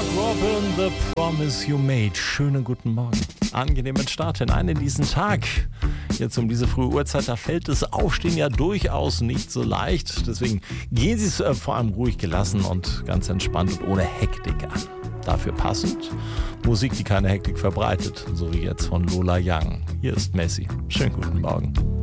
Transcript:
Robin, The Promise You Made. Schönen guten Morgen. Angenehmen Start hinein in diesen Tag. Jetzt um diese frühe Uhrzeit, da fällt das Aufstehen ja durchaus nicht so leicht. Deswegen gehen Sie es vor allem ruhig gelassen und ganz entspannt und ohne Hektik an. Dafür passend Musik, die keine Hektik verbreitet, so wie jetzt von Lola Young. Hier ist Messi. Schönen guten Morgen.